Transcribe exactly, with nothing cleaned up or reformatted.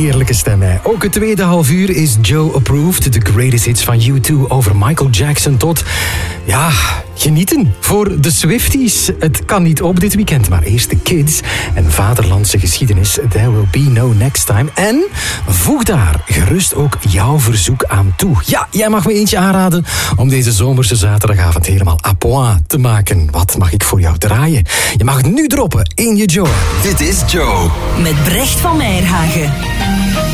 heerlijke stem, hè. Ook het tweede half uur is Joe Approved. De greatest hits van U twee over Michael Jackson tot... Ja, genieten voor de Swifties. Het kan niet op dit weekend, maar eerst de Kids en vaderlandse geschiedenis. There will be no next time. En voeg daar gerust ook jouw verzoek aan toe. Ja, jij mag me eentje aanraden om deze zomerse zaterdagavond helemaal à point te maken. Wat mag ik voor jou draaien? Je mag het nu droppen in je Joe. Dit is Joe. Met Brecht van Meijerhagen.